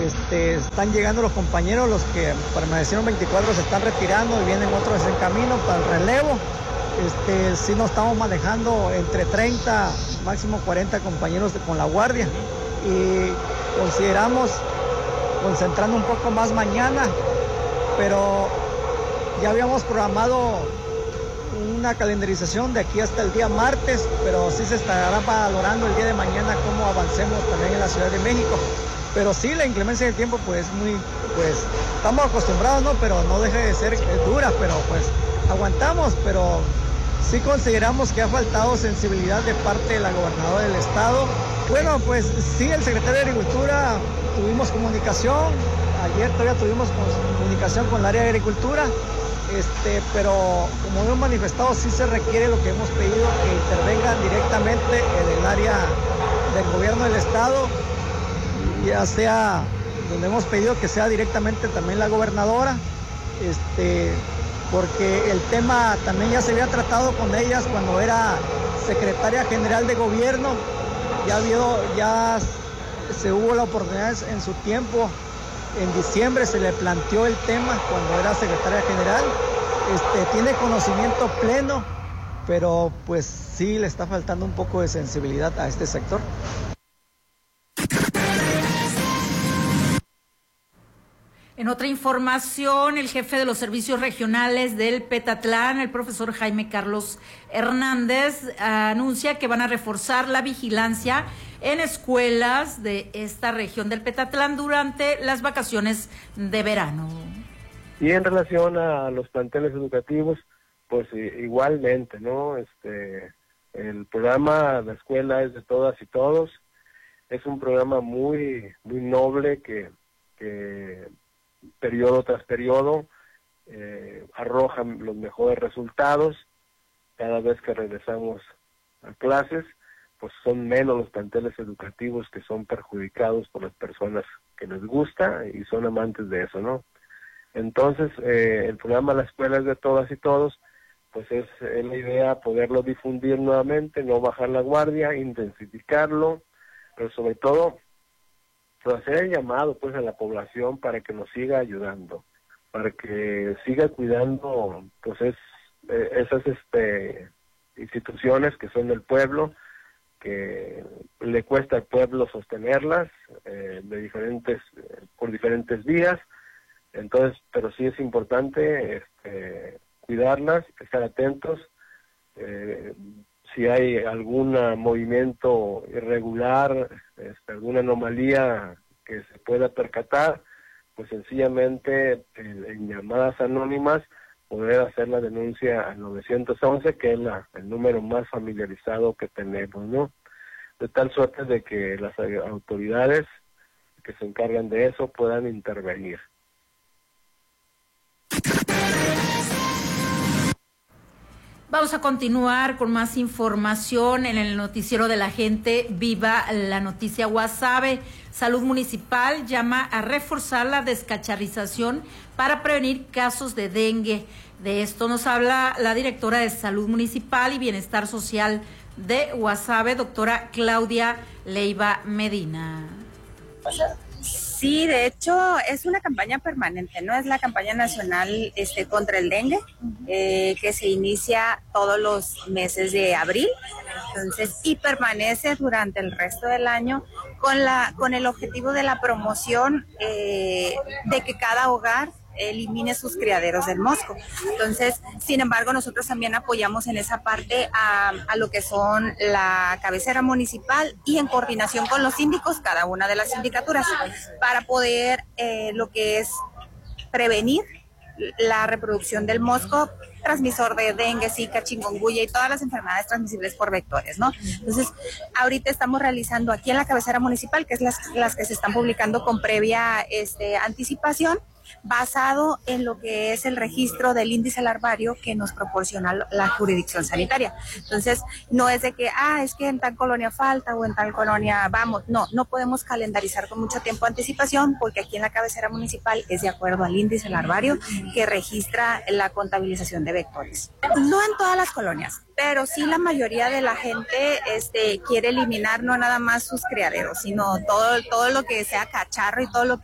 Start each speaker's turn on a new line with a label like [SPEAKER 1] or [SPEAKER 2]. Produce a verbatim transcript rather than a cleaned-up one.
[SPEAKER 1] Este, están llegando los compañeros, los que permanecieron veinticuatro se están retirando y vienen otros en camino para el relevo. Este, sí nos estamos manejando entre treinta, máximo cuarenta compañeros de, con la guardia, y consideramos concentrando un poco más mañana, pero ya habíamos programado una calendarización de aquí hasta el día martes, pero sí se estará valorando el día de mañana cómo avancemos también en la Ciudad de México. Pero sí, la inclemencia del tiempo pues muy, pues estamos acostumbrados, ¿no? Pero no deja de ser dura, pero pues aguantamos, pero sí consideramos que ha faltado sensibilidad de parte de la gobernadora del estado. Bueno, pues sí, el secretario de Agricultura, tuvimos comunicación, ayer todavía tuvimos comunicación con el área de Agricultura, este, pero como hemos manifestado, sí se requiere lo que hemos pedido, que intervengan directamente en el área del gobierno del estado, ya sea donde hemos pedido que sea directamente también la gobernadora, este, porque el tema también ya se había tratado con ellas cuando era secretaria general de gobierno. Ya, habido, ya se hubo la oportunidad en su tiempo, en diciembre se le planteó el tema cuando era secretaria general. Este, tiene conocimiento pleno, pero pues sí le está faltando un poco de sensibilidad a este sector.
[SPEAKER 2] En otra información, el jefe de los servicios regionales del Petatlán, el profesor Jaime Carlos Hernández, anuncia que van a reforzar la vigilancia en escuelas de esta región del Petatlán durante las vacaciones de verano.
[SPEAKER 3] Y en relación a los planteles educativos, pues igualmente, ¿no? Este, el programa La Escuela es de Todas y Todos. Es un programa muy, muy noble que, que periodo tras periodo eh, arrojan los mejores resultados. Cada vez que regresamos a clases, pues son menos los planteles educativos que son perjudicados por las personas que les gusta y son amantes de eso, ¿no? Entonces, eh, el programa La Escuela es de Todas y Todos, pues es, es la idea poderlo difundir nuevamente, no bajar la guardia, intensificarlo, pero sobre todo pues hacer el llamado pues a la población para que nos siga ayudando, para que siga cuidando pues es, eh, esas este instituciones que son del pueblo, que le cuesta al pueblo sostenerlas eh, de diferentes eh, por diferentes vías. Entonces, pero sí es importante este, cuidarlas, estar atentos. Eh, si hay algún movimiento irregular, este, alguna anomalía que se pueda percatar, pues sencillamente en, en llamadas anónimas poder hacer la denuncia al nueve once, que es la, el número más familiarizado que tenemos, ¿no? De tal suerte de que las autoridades que se encargan de eso puedan intervenir.
[SPEAKER 2] Vamos a continuar con más información en el noticiero de la gente. Viva la noticia. Guasave, Salud Municipal llama a reforzar la descacharrización para prevenir casos de dengue. De esto nos habla la directora de Salud Municipal y Bienestar Social de Guasave, doctora Claudia Leiva Medina.
[SPEAKER 4] Sí, de hecho es una campaña permanente, ¿no? Es la campaña nacional este, contra el dengue, eh, que se inicia todos los meses de abril, entonces, y permanece durante el resto del año con la con el objetivo de la promoción eh, de que cada hogar elimine sus criaderos del mosco. Entonces, sin embargo, nosotros también apoyamos en esa parte a, a lo que son la cabecera municipal y en coordinación con los síndicos, cada una de las sindicaturas, para poder eh, lo que es prevenir la reproducción del mosco transmisor de dengue, zika, chikungunya y todas las enfermedades transmisibles por vectores, ¿no? Entonces, ahorita estamos realizando aquí en la cabecera municipal, que es las, las que se están publicando con previa este, anticipación, basado en lo que es el registro del índice larvario que nos proporciona la jurisdicción sanitaria. Entonces, no es de que, ah, es que en tal colonia falta o en tal colonia vamos. No, no podemos calendarizar con mucho tiempo de anticipación porque aquí en la cabecera municipal es de acuerdo al índice larvario que registra la contabilización de vectores. No en todas las colonias, pero sí la mayoría de la gente este, quiere eliminar no nada más sus criaderos, sino todo, todo lo que sea cacharro y todo lo que